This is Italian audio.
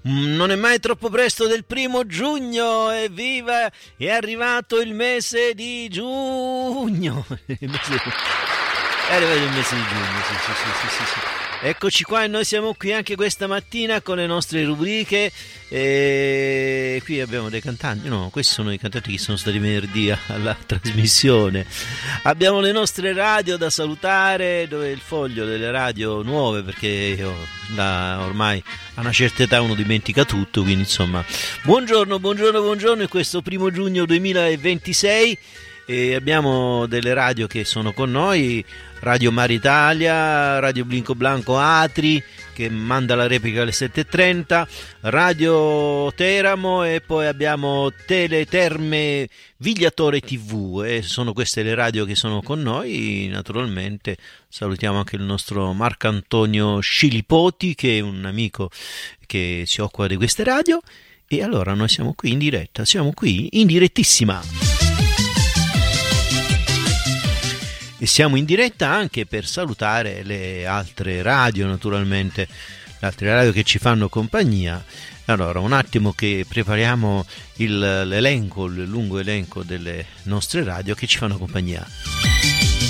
Non è mai troppo presto del 1 giugno, evviva, è arrivato il mese di giugno. È arrivato il mese di giugno, sì. Eccoci qua e noi siamo qui anche questa mattina con le nostre rubriche. E qui abbiamo dei cantanti, no, questi sono i cantanti che sono stati venerdì alla trasmissione. Abbiamo le nostre radio da salutare, dove il foglio delle radio nuove, perché ormai a una certa età uno dimentica tutto, quindi insomma buongiorno in questo 1 giugno 2026. E abbiamo delle radio che sono con noi: Radio Mar Italia, Radio Blinco Blanco Atri che manda la replica alle 7:30, Radio Teramo, e poi abbiamo Teleterme Vigliatore TV, e sono queste le radio che sono con noi. Naturalmente salutiamo anche il nostro Marco Antonio Scilipoti, che è un amico che si occupa di queste radio. E allora noi siamo qui in diretta, siamo qui in direttissima. E siamo in diretta anche per salutare le altre radio, naturalmente, le altre radio che ci fanno compagnia. Allora, un attimo che prepariamo il lungo elenco delle nostre radio che ci fanno compagnia.